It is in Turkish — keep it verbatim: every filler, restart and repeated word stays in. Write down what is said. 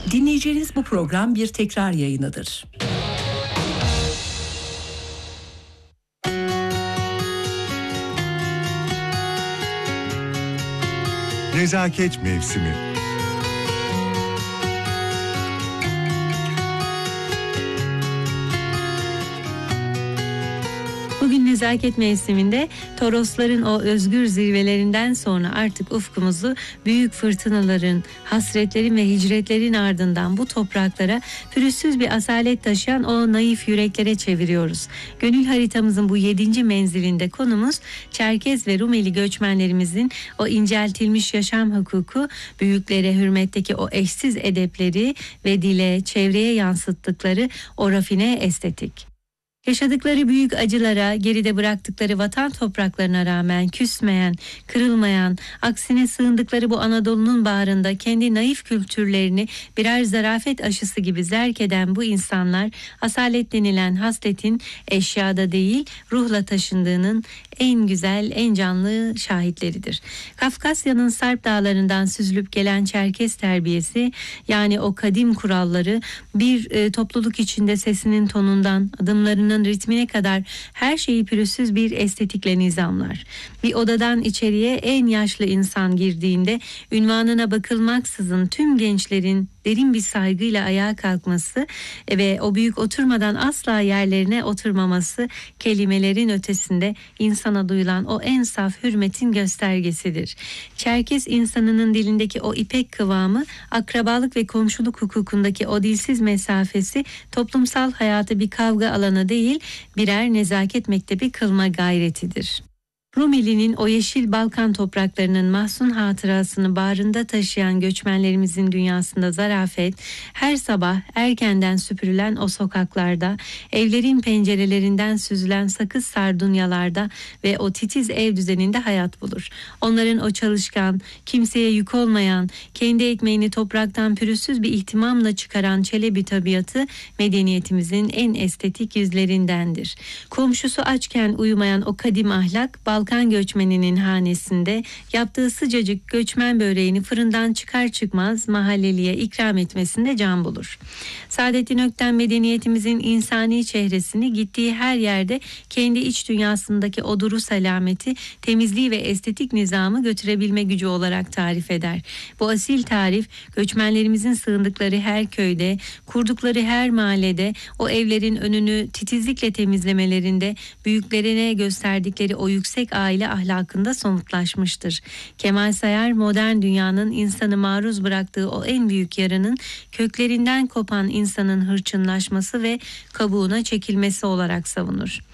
Dinleyeceğiniz bu program bir tekrar yayınıdır. Nezaket Mevsimi. Bugün nezaket mevsiminde Torosların o özgür zirvelerinden sonra artık ufkumuzu büyük fırtınaların, hasretlerin ve hicretlerin ardından bu topraklara pürüzsüz bir asalet taşıyan o naif yüreklere çeviriyoruz. Gönül haritamızın bu yedinci menzilinde konumuz Çerkez ve Rumeli göçmenlerimizin o inceltilmiş yaşam hukuku, büyüklere hürmetteki o eşsiz edepleri ve dile, çevreye yansıttıkları o rafine estetik. Yaşadıkları büyük acılara, geride bıraktıkları vatan topraklarına rağmen küsmeyen, kırılmayan, aksine sığındıkları bu Anadolu'nun bağrında kendi naif kültürlerini birer zarafet aşısı gibi zerk eden bu insanlar, asalet denilen hasletin eşyada değil, ruhla taşındığının en güzel, en canlı şahitleridir. Kafkasya'nın Sarp dağlarından süzülüp gelen Çerkez terbiyesi, yani o kadim kuralları bir e, topluluk içinde sesinin tonundan, adımlarının ritmine kadar her şeyi pürüzsüz bir estetikle nizamlar. Bir odadan içeriye en yaşlı insan girdiğinde ünvanına bakılmaksızın tüm gençlerin derin bir saygıyla ayağa kalkması ve o büyük oturmadan asla yerlerine oturmaması kelimelerin ötesinde insana duyulan o en saf hürmetin göstergesidir. Çerkez insanının dilindeki o ipek kıvamı, akrabalık ve komşuluk hukukundaki o dilsiz mesafesi toplumsal hayatı bir kavga alanı değil, birer nezaket mektebi kılma gayretidir. Rumeli'nin o yeşil Balkan topraklarının mahzun hatırasını bağrında taşıyan göçmenlerimizin dünyasında zarafet, her sabah erkenden süpürülen o sokaklarda, evlerin pencerelerinden süzülen sakız sardunyalarda ve o titiz ev düzeninde hayat bulur. Onların o çalışkan, kimseye yük olmayan, kendi ekmeğini topraktan pürüzsüz bir ihtimamla çıkaran Çelebi tabiatı medeniyetimizin en estetik yüzlerindendir. Komşusu açken uyumayan o kadim ahlak, Balkan göçmeninin hanesinde yaptığı sıcacık göçmen böreğini fırından çıkar çıkmaz mahalleliye ikram etmesinde can bulur. Saadettin Ökten medeniyetimizin insani çehresini gittiği her yerde kendi iç dünyasındaki o duru selameti, temizliği ve estetik nizamı götürebilme gücü olarak tarif eder. Bu asil tarif, göçmenlerimizin sığındıkları her köyde, kurdukları her mahallede, o evlerin önünü titizlikle temizlemelerinde, büyüklerine gösterdikleri o yüksek aile ahlakında somutlaşmıştır. Kemal Sayar, modern dünyanın insanı maruz bıraktığı o en büyük yaranın köklerinden kopan insanın hırçınlaşması ve kabuğuna çekilmesi olarak savunur.